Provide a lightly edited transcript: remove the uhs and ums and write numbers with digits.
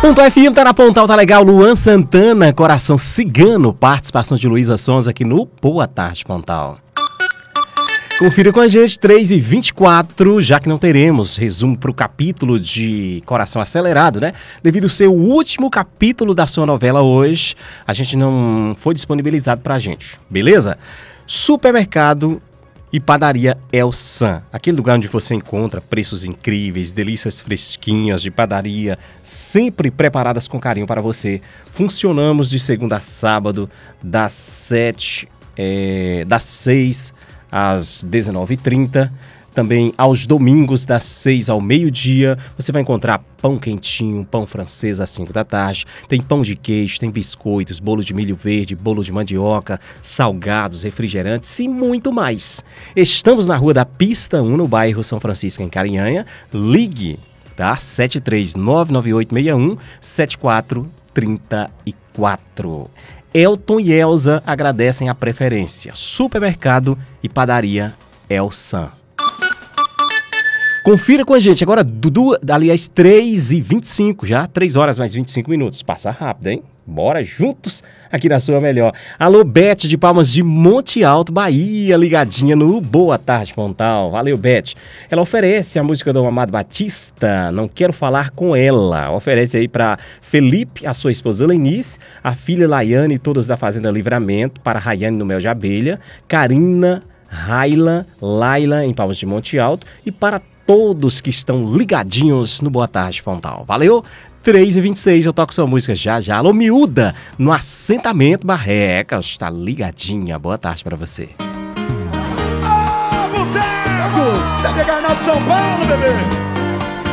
Pontal FM tá na Pontal, tá legal. Luan Santana, Coração Cigano, participação de Luísa Sonza aqui no Boa Tarde Pontal. Confira com a gente, 3h24, já que não teremos resumo para o capítulo de Coração Acelerado, né? Devido ser o último capítulo da sua novela hoje, a gente não foi disponibilizado pra gente, beleza? Supermercado e padaria El San, aquele lugar onde você encontra preços incríveis, delícias fresquinhas de padaria, sempre preparadas com carinho para você. Funcionamos de segunda a sábado, das 6 às 19h30, também aos domingos das 6 ao meio-dia. Você vai encontrar pão quentinho, pão francês às 5 da tarde, tem pão de queijo, tem biscoitos, bolo de milho verde, bolo de mandioca, salgados, refrigerantes e muito mais. Estamos na Rua da Pista 1, no bairro São Francisco, em Carinhanha. Ligue, tá? 73998617434. Elton e Elza agradecem a preferência. Supermercado e padaria El San. Confira com a gente agora, aliás, 3h25 já, 3 horas mais 25 minutos. Passa rápido, hein? Bora juntos aqui na sua melhor. Alô, Beth de Palmas de Monte Alto, Bahia, ligadinha no Boa Tarde Pontal. Valeu, Beth. Ela oferece a música do Amado Batista, Não Quero Falar Com Ela. Oferece aí para Felipe, a sua esposa Lenice, a filha Laiane e todos da Fazenda Livramento, para Rayane no Mel de Abelha, Karina, Raila, Laila em Palmas de Monte Alto e para todos que estão ligadinhos no Boa Tarde Pontal. Valeu? 3h26, eu toco sua música já já. Alô, miúda, no assentamento Barrecas. Está ligadinha. Boa tarde pra você. Boteco! CD Garnal de São Paulo, bebê!